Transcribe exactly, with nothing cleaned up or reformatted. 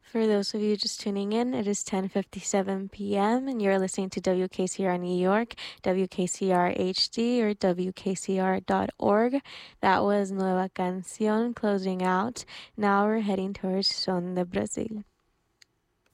For those of you just tuning in, it is ten fifty-seven p.m. and you're listening to W K C R New York, W K C R H D or W K C R dot org. That was Nueva Canción closing out. Now we're heading towards Son de Brazil.